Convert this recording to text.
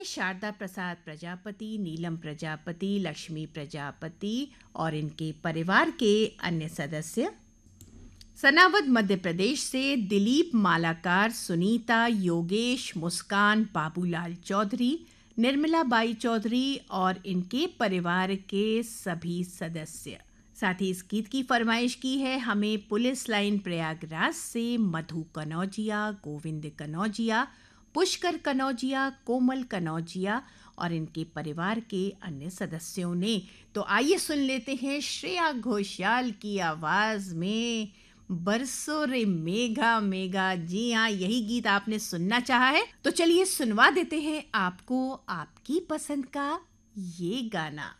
शारदा प्रसाद प्रजापति, नीलम प्रजापति, लक्ष्मी प्रजापति और इनके परिवार के अन्य सदस्य। सनावद मध्य प्रदेश से दिलीप मालाकार, सुनीता, योगेश, मुस्कान, बाबूलाल चौधरी, निर्मला बाई चौधरी और इनके परिवार के सभी सदस्य। साथ ही इस गीत की फरमाइश की है हमें पुलिस लाइन प्रयागराज से मधु कनौजिया, गोविंद कनौजिया, पुष्कर कनौजिया, कोमल कनौजिया और इनके परिवार के अन्य सदस्यों ने। तो आइए सुन लेते हैं श्रेया घोषाल की आवाज में बरसो रे मेघा मेघा। जी हाँ, यही गीत आपने सुनना चाहा है, तो चलिए सुनवा देते हैं आपको आपकी पसंद का ये गाना।